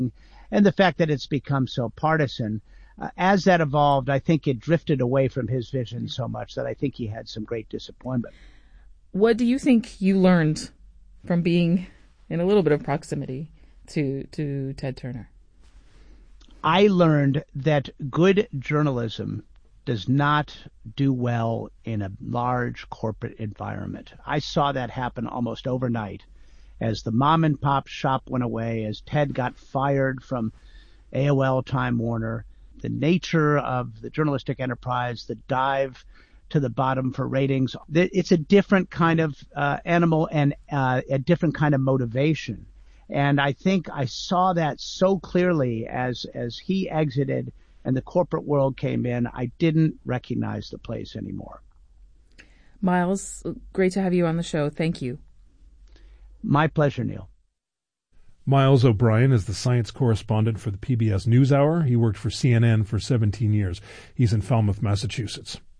and the fact that it's become so partisan. As that evolved, I think it drifted away from his vision so much that I think he had some great disappointment. What do you think you learned from being in a little bit of proximity to Ted Turner? I learned that good journalism does not do well in a large corporate environment. I saw that happen almost overnight as the mom and pop shop went away, as Ted got fired from AOL Time Warner. The nature of the journalistic enterprise, the dive to the bottom for ratings, it's a different kind of animal and a different kind of motivation. And I think I saw that so clearly as he exited and the corporate world came in. I didn't recognize the place anymore. Miles, great to have you on the show. Thank you. My pleasure, Neil. Miles O'Brien is the science correspondent for the PBS NewsHour. He worked for CNN for 17 years. He's in Falmouth, Massachusetts.